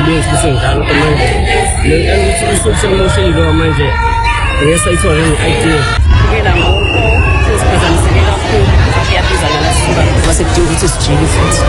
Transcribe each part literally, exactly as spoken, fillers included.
ngiyakudinga ukuthi ngidlala manje le angithi ususemotion lo manje ngiyasayithola nge-idea ngela ngoku sesiphazamiseke kakhulu siyaphuzana nasimba basedinga ukuthi sijike futhi.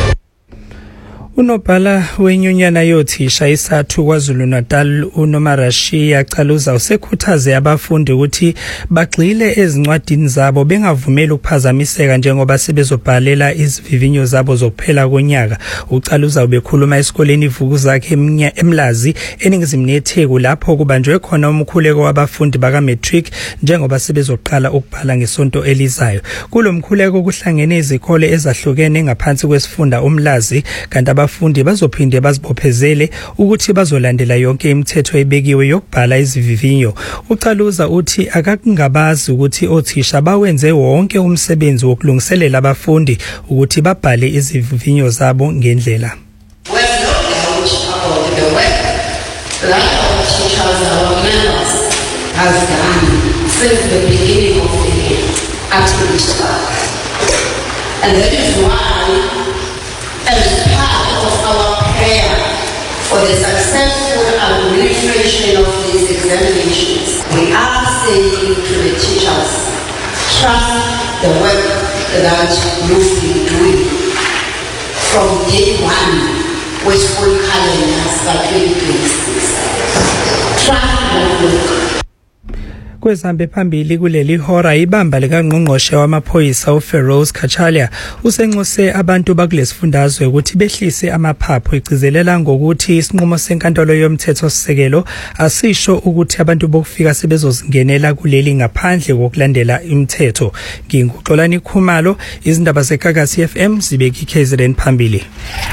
Unobhala wenyunyana yothisha isathu KwaZulu Natal uNomarashiya Caluza usekhuthaze abafundi ukuthi bagxile ezincwadini zabo bengavumeli ukuphazamiseka njengoba sebezobhalela izivivinyo zabo zokuphela konyaka. uCaluza ubekhuluma esikoleni Vukuzakhe eMlazi eningizimu neTheku lapho kubanjwe khona umkhuleko wabafundi baka matric njengoba sebezoqala ukubhala ngesonto elizayo. Kulomkhuleko kuhlangene izikole ezahlukene ngaphansi kwesifunda uMlazi kanti abafundi bazophinde bazibophezele ukuthi bazolandela yonke imithetho ebekiwe yokubhala izivivinyo. uCaluza uthi akakungabazi ukuthi othisha bawenze wonke umsebenzi wokulungiselela abafundi ukuthi babhale izivivinyo zabo ngendlela. And that is why, as part of our prayer for the successful administration of these examinations, we are saying to the teachers, trust the work that you've been doing from day one with full calendars by twenty twenty-six. Trust that work. Kwesambe phambili kuleli hora ibamba likaNgqongqoshe wamaphoyisa uFeroz Khachalia usenxuse abantu bakulesifundazwe ukuthi behlise amaphaphu egcizelela ngokuthi isinqumo senkantolo yomthetho sisekelo asisho ukuthi abantu bokufika sebezozingenela kuleli ngaphandle kokulandela imithetho. Nginguxolani Khumalo, izindaba zeGagasi F M zibeka iK Z N phambili.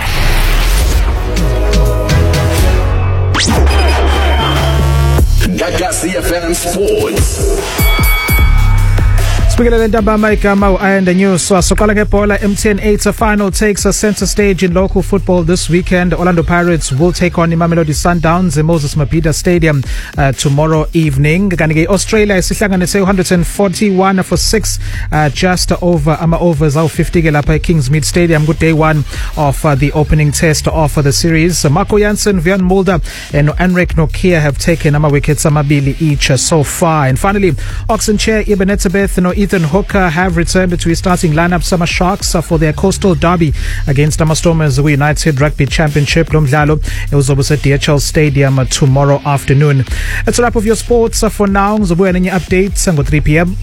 Gagasi F M Sports. Speaking of the Ndabama Igama and the news, so Soqala Bola M T N eight final takes a center stage in local football this weekend. Orlando Pirates will take on Mamelodi Sundowns in Moses Mabhida Stadium uh, tomorrow evening. Kanike Australia isihlanganise one hundred forty-one for six, uh, just over ama overs awu fifty ke lapha eKingsmead Stadium. Good day one of uh, the opening test of uh, the series. Uh, Marco Jansen, Vian Mulder and Enric Nokia have taken ama wickets amabili each uh, so far. And finally, Oxen chair Ibn Etzebeth no Ethan Hooker have returned to his starting lineup. Summer Sharks uh, for their coastal derby against Amastormers United Rugby Championship. Lomdlalo it was over at D H L Stadium uh, tomorrow afternoon. That's a wrap of your sports uh, for now. Ngizobuya nenye updates at three p m.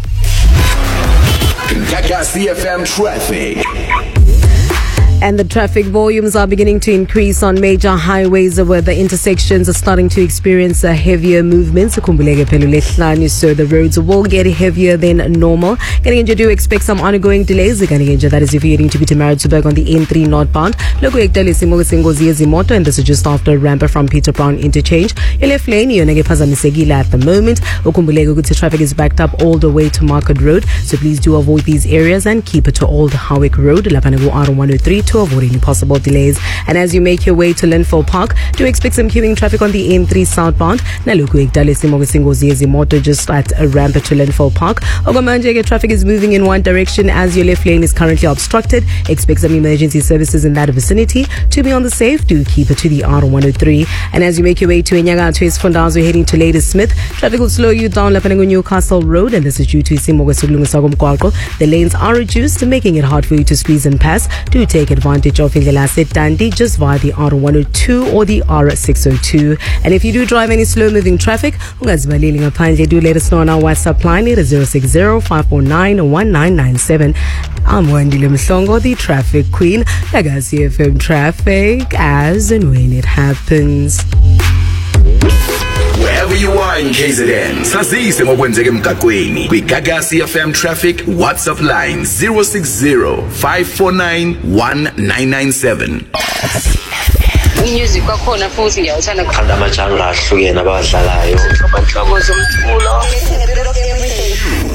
Gagasi F M traffic. And the traffic volumes are beginning to increase on major highways where the intersections are starting to experience a heavier movement. So the roads will get heavier than normal. You do expect some ongoing delays. That is if you're heading to Pietermaritzburg on the N three northbound. And this is just after ramp from Peter Brown interchange. Your left lane, you're at the moment. Traffic is backed up all the way to Market Road. So please do avoid these areas and keep it to Old Howick Road. Lapanago R one oh three to avoid any possible delays. And as you make your way to Linfield Park, do expect some queuing traffic on the N three southbound. Naluku Motor just at a ramp to Linfield Park. Ogamanje traffic is moving in one direction as your left lane is currently obstructed. Expect some emergency services in that vicinity. To be on the safe, do keep it to the R one oh three. And as you make your way to Enyaga to Esfondazo heading to Ladysmith, traffic will slow you down Lapanengo Newcastle Road, and this is due to Isimogo. The lanes are reduced, making it hard for you to squeeze and pass. Do take advantage of Ingelasit Dandi just via the R one oh two or the R six oh two. And if you do drive any slow moving traffic, do let us know on our WhatsApp line. It is zero six zero five four nine one nine nine seven. I'm Wendy Limhlongo, the traffic queen. Gagasi F M traffic as and when it happens. Wherever you are in K Z N, sazise ngokwenzeka emgaqweni. Kwi-Gagasi F M traffic WhatsApp line zero six zero five four nine one nine nine seven. Music kwakhona futhi ngiyawuthanda khanda amajanga ahlukene abadlalayo. Inhlobo zomculo.